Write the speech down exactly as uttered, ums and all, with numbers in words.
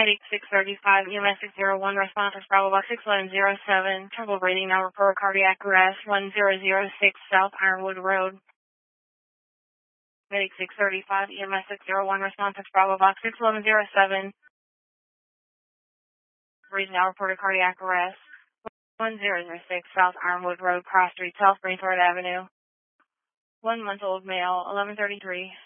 Medic six thirty-five, E M S six zero one, response is Bravo Box six one zero seven, trouble breathing, now report cardiac arrest, one zero zero six South Ironwood Road. Medic six thirty-five, E M S six zero one, response is Bravo Box six one zero seven, breathing, now reported cardiac arrest, one zero zero six South Ironwood Road, Cross Street, South Greenthorpe Avenue. One month old male, eleven thirty-three.